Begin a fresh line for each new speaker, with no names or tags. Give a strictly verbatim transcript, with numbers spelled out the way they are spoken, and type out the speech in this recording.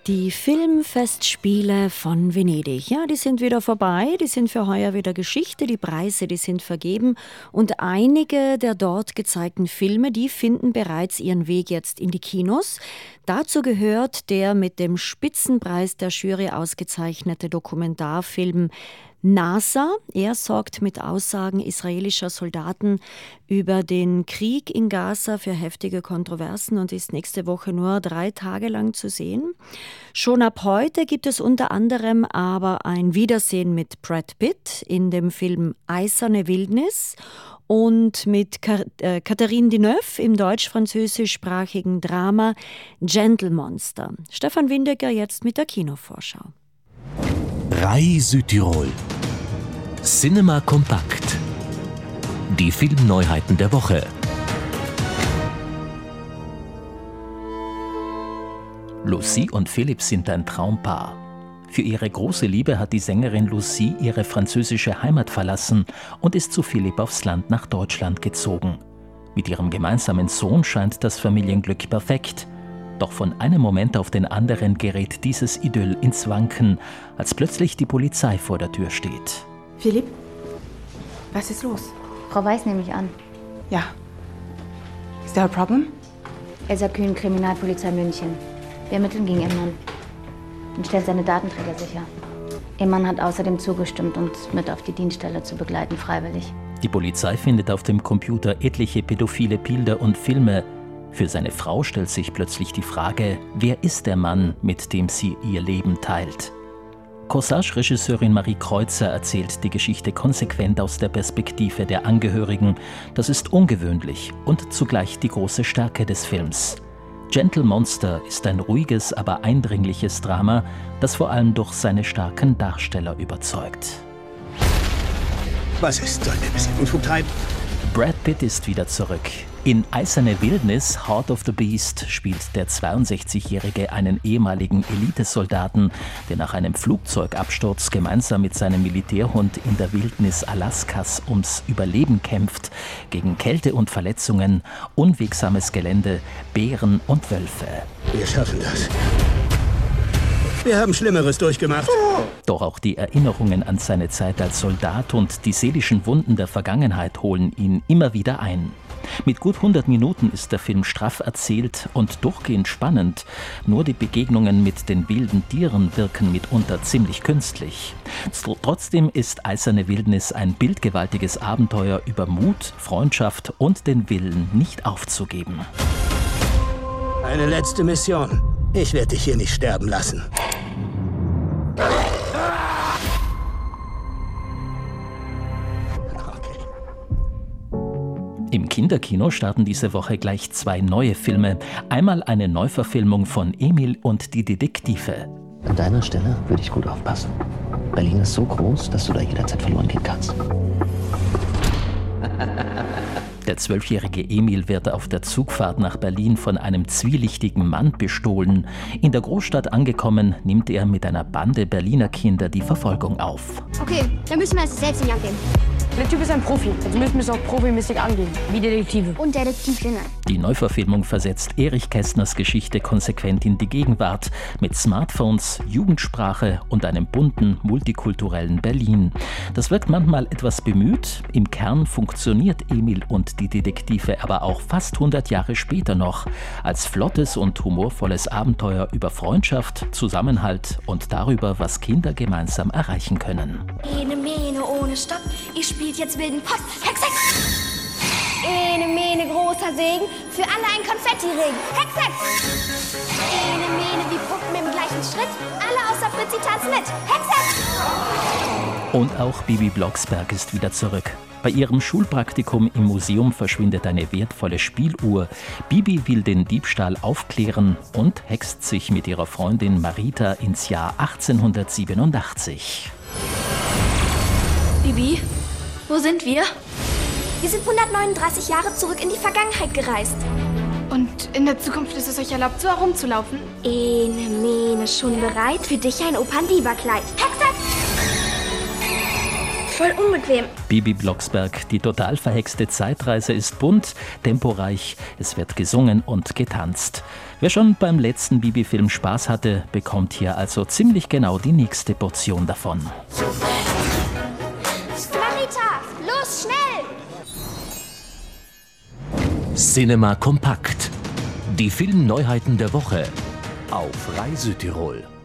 Die Filmfestspiele von Venedig, ja, die sind wieder vorbei, die sind für heuer wieder Geschichte, die Preise, die sind vergeben und einige der dort gezeigten Filme, die finden bereits ihren Weg jetzt in die Kinos. Dazu gehört der mit dem Spitzenpreis der Jury ausgezeichnete Dokumentarfilm NASA. Er sorgt mit Aussagen israelischer Soldaten über den Krieg in Gaza für heftige Kontroversen und ist nächste Woche nur drei Tage lang zu sehen. Schon ab heute gibt es unter anderem aber ein Wiedersehen mit Brad Pitt in dem Film Eiserne Wildnis und mit Catherine Deneuve im deutsch-französischsprachigen Drama Gentle Monster. Stefan Windecker jetzt mit der Kinovorschau.
Rai Südtirol. Cinema Kompakt. Die Filmneuheiten der Woche. Lucie und Philipp sind ein Traumpaar. Für ihre große Liebe hat die Sängerin Lucie ihre französische Heimat verlassen und ist zu Philipp aufs Land nach Deutschland gezogen. Mit ihrem gemeinsamen Sohn scheint das Familienglück perfekt. Doch von einem Moment auf den anderen gerät dieses Idyll ins Wanken, als plötzlich die Polizei vor der Tür steht.
Philipp, was ist los?
Frau Weiß nehme ich an.
Ja. Is there a problem?
Elsa Kühn, Kriminalpolizei München. Wir ermitteln gegen ihren Mann und stellen seine Datenträger sicher. Ihr Mann hat außerdem zugestimmt, uns mit auf die Dienststelle zu begleiten, freiwillig.
Die Polizei findet auf dem Computer etliche pädophile Bilder und Filme. Für seine Frau stellt sich plötzlich die Frage, wer ist der Mann, mit dem sie ihr Leben teilt? Corsage-Regisseurin Marie Kreuzer erzählt die Geschichte konsequent aus der Perspektive der Angehörigen. Das ist ungewöhnlich und zugleich die große Stärke des Films. Gentle Monster ist ein ruhiges, aber eindringliches Drama, das vor allem durch seine starken Darsteller überzeugt.
Was ist? Sollen wir ein bisschen Unfug treiben?
Brad Pitt ist wieder zurück. In Eiserne Wildnis, Heart of the Beast, spielt der zweiundsechzigjährige einen ehemaligen Elitesoldaten, der nach einem Flugzeugabsturz gemeinsam mit seinem Militärhund in der Wildnis Alaskas ums Überleben kämpft, gegen Kälte und Verletzungen, unwegsames Gelände, Bären und Wölfe.
Wir schaffen das. Wir haben Schlimmeres durchgemacht.
Doch auch die Erinnerungen an seine Zeit als Soldat und die seelischen Wunden der Vergangenheit holen ihn immer wieder ein. Mit gut hundert Minuten ist der Film straff erzählt und durchgehend spannend. Nur die Begegnungen mit den wilden Tieren wirken mitunter ziemlich künstlich. Trotzdem ist Eiserne Wildnis ein bildgewaltiges Abenteuer über Mut, Freundschaft und den Willen, nicht aufzugeben.
Eine letzte Mission. Ich werde dich hier nicht sterben lassen.
Im Kinderkino starten diese Woche gleich zwei neue Filme. Einmal eine Neuverfilmung von Emil und die Detektive.
An deiner Stelle würde ich gut aufpassen. Berlin ist so groß, dass du da jederzeit verloren gehen kannst.
Der zwölfjährige Emil wird auf der Zugfahrt nach Berlin von einem zwielichtigen Mann bestohlen. In der Großstadt angekommen, nimmt er mit einer Bande Berliner Kinder die Verfolgung auf.
Okay, dann müssen wir es selbst in die Hand nehmen.
Der Typ ist ein Profi, jetzt müssen wir es auch profimäßig angehen, wie Detektive.
Und Detektivinnen.
Die Neuverfilmung versetzt Erich Kästners Geschichte konsequent in die Gegenwart mit Smartphones, Jugendsprache und einem bunten, multikulturellen Berlin. Das wirkt manchmal etwas bemüht, im Kern funktioniert Emil und die Detektive aber auch fast hundert Jahre später noch als flottes und humorvolles Abenteuer über Freundschaft, Zusammenhalt und darüber, was Kinder gemeinsam erreichen können.
Ene Mene ohne Stopp, ihr spielt jetzt wilden Post. Hex, Hex! Ene Mene großer Segen, für alle ein Konfettiregen. Hex, Hex! Ene Mene wie Puppen im gleichen Schritt, alle außer Fritzi tanzen mit. Hex, Hex!
Und auch Bibi Blocksberg ist wieder zurück. Bei ihrem Schulpraktikum im Museum verschwindet eine wertvolle Spieluhr. Bibi will den Diebstahl aufklären und hext sich mit ihrer Freundin Marita ins Jahr achtzehnhundertsiebenundachtzig.
Bibi, wo sind wir? Wir sind hundertneununddreißig Jahre zurück in die Vergangenheit gereist.
Und in der Zukunft ist es euch erlaubt, so herumzulaufen?
Ene Mene, schon bereit? Für dich ein Operndiva-Kleid. Hex, Hex! voll unbequem.
Bibi Blocksberg, die total verhexte Zeitreise ist bunt, temporeich, es wird gesungen und getanzt. Wer schon beim letzten Bibi-Film Spaß hatte, bekommt hier also ziemlich genau die nächste Portion davon.
Marita, los, schnell!
Cinema Kompakt. Die Filmneuheiten der Woche auf Reisetirol.